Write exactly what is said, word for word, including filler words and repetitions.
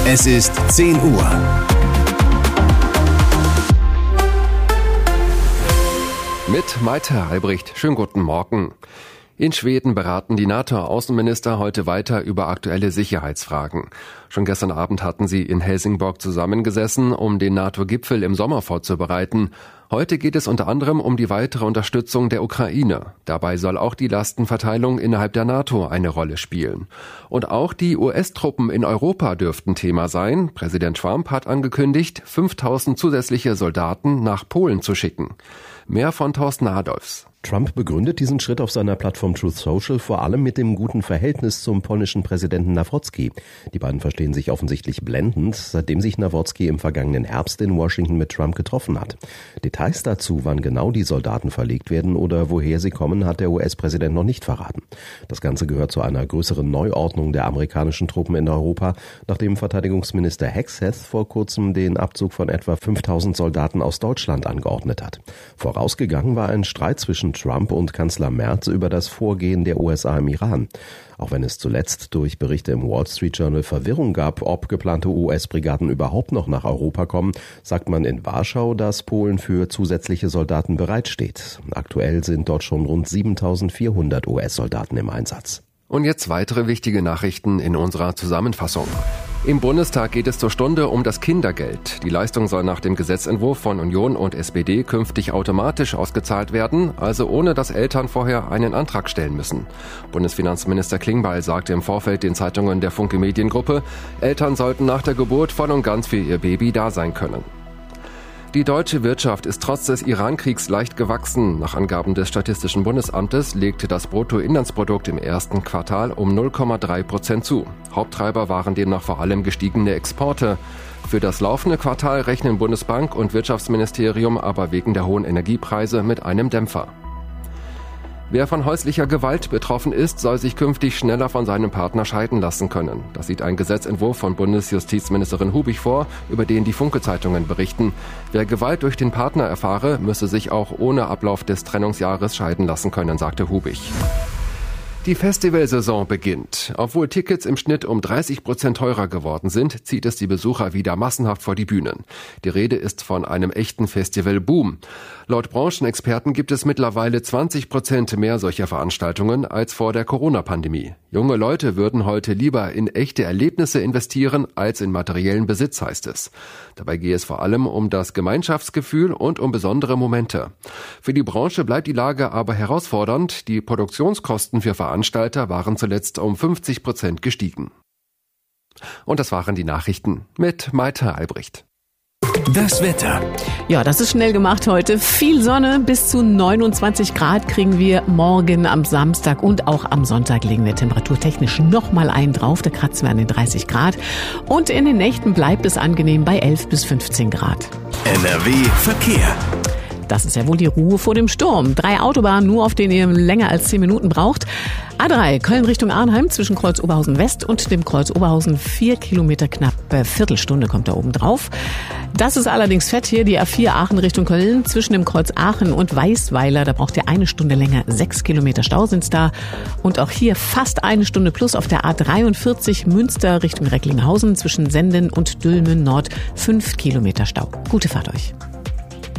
Es ist zehn Uhr. Mit Maite Albrecht. Schönen guten Morgen. In Schweden beraten die NATO-Außenminister heute weiter über aktuelle Sicherheitsfragen. Schon gestern Abend hatten sie in Helsingborg zusammengesessen, um den NATO-Gipfel im Sommer vorzubereiten. Heute geht es unter anderem um die weitere Unterstützung der Ukraine. Dabei soll auch die Lastenverteilung innerhalb der NATO eine Rolle spielen. Und auch die U S-Truppen in Europa dürften Thema sein. Präsident Trump hat angekündigt, fünftausend zusätzliche Soldaten nach Polen zu schicken. Mehr von Thorsten Adolfs. Trump begründet diesen Schritt auf seiner Plattform Truth Social vor allem mit dem guten Verhältnis zum polnischen Präsidenten Nawrocki. Die beiden verstehen sich offensichtlich blendend, seitdem sich Nawrocki im vergangenen Herbst in Washington mit Trump getroffen hat. Details dazu, wann genau die Soldaten verlegt werden oder woher sie kommen, hat der U S-Präsident noch nicht verraten. Das Ganze gehört zu einer größeren Neuordnung der amerikanischen Truppen in Europa, nachdem Verteidigungsminister Hegseth vor kurzem den Abzug von etwa fünftausend Soldaten aus Deutschland angeordnet hat. Vorausgegangen war ein Streit zwischen Trump und Kanzler Merz über das Vorgehen der U S A im Iran. Auch wenn es zuletzt durch Berichte im Wall Street Journal Verwirrung gab, ob geplante U S-Brigaden überhaupt noch nach Europa kommen, sagt man in Warschau, dass Polen für zusätzliche Soldaten bereitsteht. Aktuell sind dort schon rund siebentausendvierhundert U S-Soldaten im Einsatz. Und jetzt weitere wichtige Nachrichten in unserer Zusammenfassung. Im Bundestag geht es zur Stunde um das Kindergeld. Die Leistung soll nach dem Gesetzentwurf von Union und S P D künftig automatisch ausgezahlt werden, also ohne dass Eltern vorher einen Antrag stellen müssen. Bundesfinanzminister Klingbeil sagte im Vorfeld den Zeitungen der Funke Mediengruppe, Eltern sollten nach der Geburt voll und ganz für ihr Baby da sein können. Die deutsche Wirtschaft ist trotz des Iran-Kriegs leicht gewachsen. Nach Angaben des Statistischen Bundesamtes legte das Bruttoinlandsprodukt im ersten Quartal um null Komma drei Prozent zu. Haupttreiber waren demnach vor allem gestiegene Exporte. Für das laufende Quartal rechnen Bundesbank und Wirtschaftsministerium aber wegen der hohen Energiepreise mit einem Dämpfer. Wer von häuslicher Gewalt betroffen ist, soll sich künftig schneller von seinem Partner scheiden lassen können. Das sieht ein Gesetzentwurf von Bundesjustizministerin Hubich vor, über den die Funke-Zeitungen berichten. Wer Gewalt durch den Partner erfahre, müsse sich auch ohne Ablauf des Trennungsjahres scheiden lassen können, sagte Hubich. Die Festivalsaison beginnt. Obwohl Tickets im Schnitt um dreißig Prozent teurer geworden sind, zieht es die Besucher wieder massenhaft vor die Bühnen. Die Rede ist von einem echten Festivalboom. Laut Branchenexperten gibt es mittlerweile zwanzig Prozent mehr solcher Veranstaltungen als vor der Corona-Pandemie. Junge Leute würden heute lieber in echte Erlebnisse investieren als in materiellen Besitz, heißt es. Dabei gehe es vor allem um das Gemeinschaftsgefühl und um besondere Momente. Für die Branche bleibt die Lage aber herausfordernd. Die Produktionskosten für Veranstalter waren zuletzt um fünfzig Prozent gestiegen. Und das waren die Nachrichten mit Maite Albrecht. Das Wetter. Ja, das ist schnell gemacht heute. Viel Sonne, bis zu neunundzwanzig Grad kriegen wir morgen am Samstag und auch am Sonntag legen wir temperaturtechnisch nochmal einen drauf. Da kratzen wir an den dreißig Grad. Und in den Nächten bleibt es angenehm bei elf bis fünfzehn Grad. N R W Verkehr. Das ist ja wohl die Ruhe vor dem Sturm. Drei Autobahnen nur, auf denen ihr länger als zehn Minuten braucht. A drei, Köln Richtung Arnheim zwischen Kreuz Oberhausen West und dem Kreuz Oberhausen. Vier Kilometer, knapp äh, Viertelstunde kommt da oben drauf. Das ist allerdings fett hier, die A vier Aachen Richtung Köln zwischen dem Kreuz Aachen und Weißweiler. Da braucht ihr eine Stunde länger. Sechs Kilometer Stau sind's da. Und auch hier fast eine Stunde plus auf der A dreiundvierzig Münster Richtung Recklinghausen zwischen Senden und Dülmen Nord. Fünf Kilometer Stau. Gute Fahrt euch.